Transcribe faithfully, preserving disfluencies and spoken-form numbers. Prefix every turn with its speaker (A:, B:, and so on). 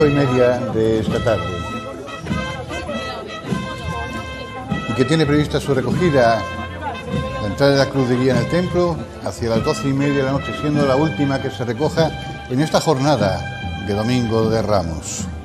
A: y media de esta tarde y que tiene prevista su recogida, la entrada de la cruz de guía en el templo hacia las doce y media de la noche, siendo la última que se recoja en esta jornada de Domingo de Ramos.